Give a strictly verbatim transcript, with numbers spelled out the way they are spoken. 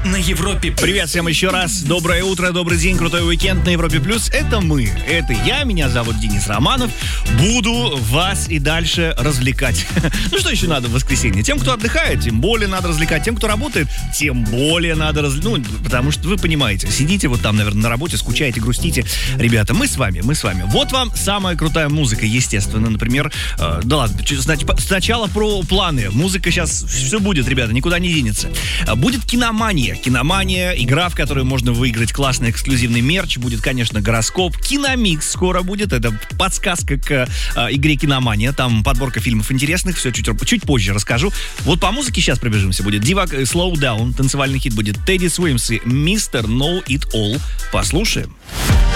на Европе+. Привет всем еще раз. Доброе утро, добрый день, крутой уикенд на Европе+. Это мы, это я, меня зовут Денис Романов. Буду вас и дальше развлекать. Ну что еще надо в воскресенье? Тем, кто отдыхает, тем более надо развлекать. Тем, кто работает, тем более надо развлекать. Ну, потому что вы понимаете, сидите вот там, наверное, на работе, скучаете, грустите. Ребята, мы с вами, мы с вами. Вот вам самая крутая музыка, естественно. Например, э, да ладно, значит, сначала про планы. Музыка сейчас все будет, ребята, никуда не денется. Будет киномания. Киномания, игра, в которой можно выиграть классный эксклюзивный мерч. Будет, конечно, гороскоп. Киномикс скоро будет. Это подсказка к э, игре Киномания. Там подборка фильмов интересных. Все чуть, чуть позже расскажу. Вот по музыке сейчас пробежимся. Будет Дива Slow Down. Танцевальный хит будет Teddy Swims и мистер Know It All. Послушаем.